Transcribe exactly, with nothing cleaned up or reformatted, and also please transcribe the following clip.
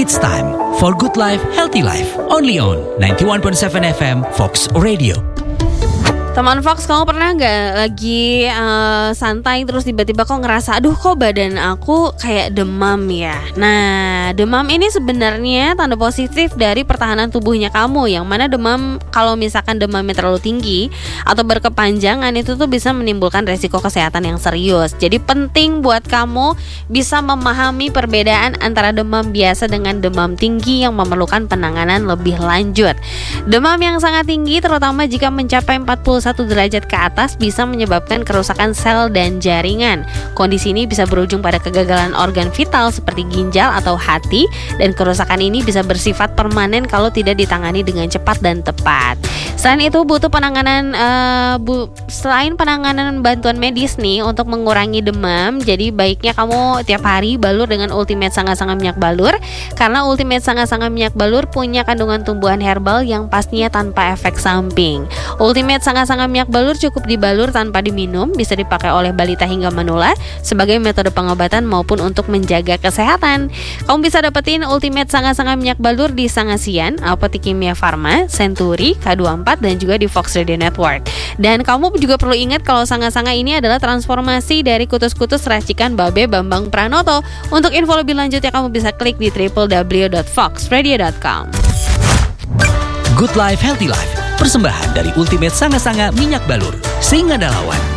It's time for Good Life, Healthy Life. Only on ninety-one point seven F M Fox Radio. Teman Fox, kamu pernah gak lagi uh, santai terus tiba-tiba kok ngerasa aduh kok badan aku kayak demam ya. Nah, demam ini sebenarnya tanda positif dari pertahanan tubuhnya kamu, yang mana demam, kalau misalkan demamnya terlalu tinggi atau berkepanjangan, itu tuh bisa menimbulkan resiko kesehatan yang serius. Jadi penting buat kamu bisa memahami perbedaan antara demam biasa dengan demam tinggi yang memerlukan penanganan lebih lanjut. Demam yang sangat tinggi, terutama jika mencapai empat puluh satu derajat ke atas, bisa menyebabkan kerusakan sel dan jaringan. Kondisi ini bisa berujung pada kegagalan organ vital seperti ginjal atau hati, dan kerusakan ini bisa bersifat permanen kalau tidak ditangani dengan cepat dan tepat. Selain itu butuh penanganan uh, bu, selain penanganan bantuan medis nih untuk mengurangi demam, jadi baiknya kamu tiap hari balur dengan Ultimate Sanga-Sanga Minyak Balur, karena Ultimate Sanga-Sanga Minyak Balur punya kandungan tumbuhan herbal yang pastinya tanpa efek samping. Ultimate Sanga-Sanga Minyak Balur cukup dibalur tanpa diminum, bisa dipakai oleh balita hingga manula sebagai metode pengobatan maupun untuk menjaga kesehatan. Kamu bisa dapetin Ultimate Sanga-Sanga Minyak Balur di Sangasian, Apotik Kimia Farma, Century, K dua puluh empat, dan juga di Fox Radio Network. Dan kamu juga perlu ingat kalau Sanga-Sanga ini adalah transformasi dari kutus-kutus racikan Babe Bambang Pranoto. Untuk info lebih lanjutnya kamu bisa klik di w w w dot fox radio dot com. Good Life, Healthy Life. Persembahan dari Ultimate Sanga-Sanga Minyak Balur. Sing ada lawan.